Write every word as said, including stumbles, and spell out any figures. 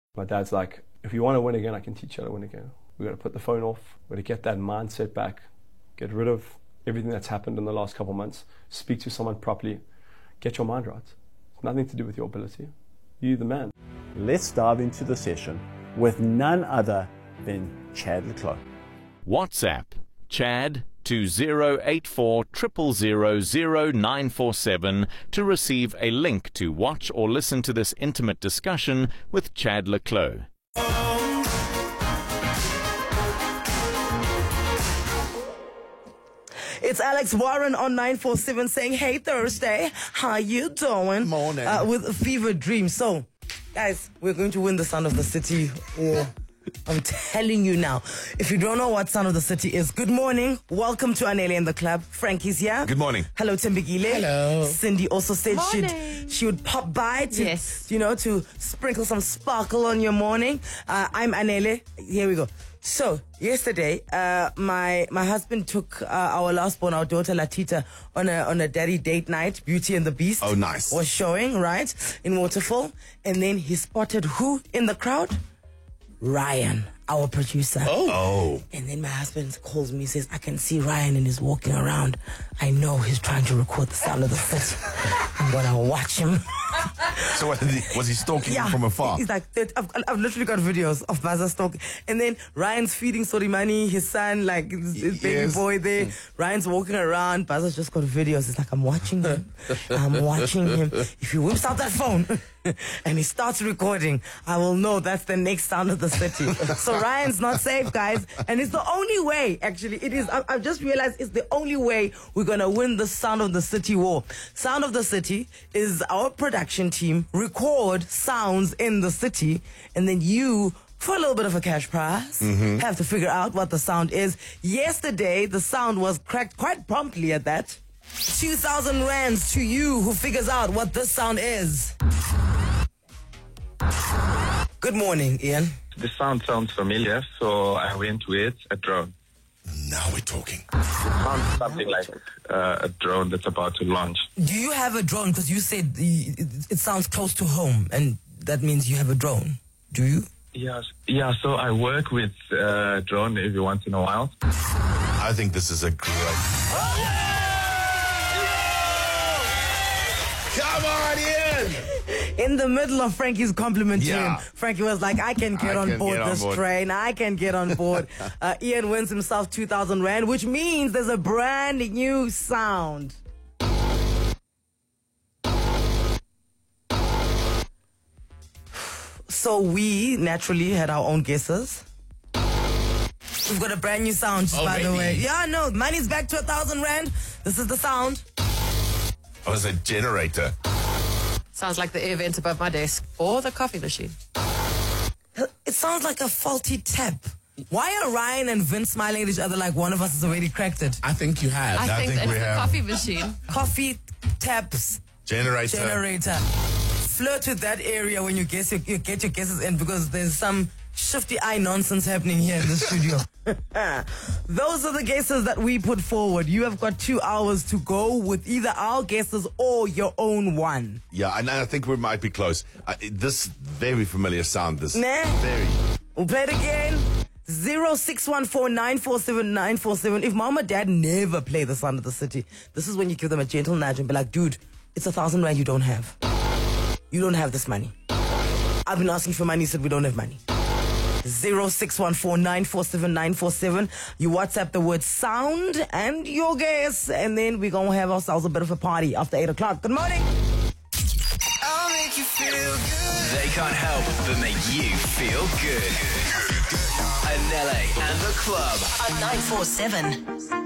My dad's like, if you want to win again, I can teach you how to win again. We've got to put the phone off. We've got to get that mindset back. Get rid of everything that's happened in the last couple of months. Speak to someone properly. Get your mind right. It's nothing to do with your ability. You're the man. Let's dive into the session with none other than Chad le Clos. WhatsApp Chad to zero eight four zero zero zero zero nine four seven to receive a link to watch or listen to this intimate discussion with Chad le Clos. It's Alex Warren on nine four seven saying, hey, Thursday, how you doing? Morning. Uh, with a fever dream. So, guys, we're going to win the Sound of the City war. I'm telling you now. If you don't know what Sound of the City is, good morning. Welcome to Anele and the Club. Frankie's here. Good morning. Hello, Tembekile. Hello. Cindy also said she'd, Morning. she would pop by to, Yes. you know, to sprinkle some sparkle on your morning. Uh, I'm Anele. Here we go. So, yesterday, uh, my my husband took uh, our last born, our daughter Latita, on a on a daddy date night. Beauty and the Beast. Oh, nice. Was showing, right, in Waterfall. And then he spotted who in the crowd? Ryan, our producer. Oh. And then my husband calls me, says, I can see Ryan and he's walking around. I know he's trying to record the Sound of the City. I'm going to watch him. So what, did he, was he stalking you from afar? He's like, I've, I've literally got videos of Baza stalking. And then Ryan's feeding Sorimani, his son, like his, his baby Yes. boy there. Ryan's walking around. Baza's just got videos. It's like, I'm watching him. I'm watching him. If he whips out that phone and he starts recording, I will know that's the next Sound of the City. So Ryan's not safe, guys. And it's the only way, actually, it is. I, I've just realized it's the only way we're going to win the Sound of the City war. Sound of the City is our production team record sounds in the city, and then you, for a little bit of a cash prize, Mm-hmm. have to figure out what the sound is. Yesterday, the sound was cracked quite promptly at that. two thousand rands to you who figures out what this sound is. Good morning, Ian. The sound sounds familiar, so I went with a drone. Now we're talking. It sounds something like uh, a drone that's about to launch. Do you have a drone? Because you said the, it, it sounds close to home, and that means you have a drone. Do you? Yes, yeah. So I work with uh, drone every once in a while. I think this is a great... Come on, Ian! In the middle of Frankie's compliment to Yeah. him, Frankie was like, I can get I on can board get on this board. train. I can get on board. uh, Ian wins himself two thousand rand, which means there's a brand new sound. So we naturally had our own guesses. We've got a brand new sound, by the Already? way. Yeah, no, money's back to a thousand rand. This is the sound. Oh, it's a generator. Sounds like the air vent above my desk or the coffee machine. It sounds like a faulty tap. Why are Ryan and Vince smiling at each other like one of us has already cracked it? I think you have. I, I think, think it's we the have. coffee machine. Coffee taps Generator. generator. Flirt with that area when you guess your, you get your guesses in, because there's some shifty eye nonsense happening here in the studio. Those are the guesses that we put forward. You have got two hours to go with either our guesses or your own one. Yeah, and I think we might be close. Uh, this very familiar sound. This Nah. very. We'll play it again. zero six one four nine four seven nine four seven. If mom or dad never play the Sound of the City, this is when you give them a gentle nudge and be like, dude, it's a thousand rand you don't have. You don't have this money. I've been asking for money, said we don't have money. zero six one four nine four seven nine four seven. You WhatsApp the word sound and your guess, and then we're going to have ourselves a bit of a party after eight o'clock. Good morning. I'll make you feel good. They can't help but make you feel good. Anele and the Club on nine four seven.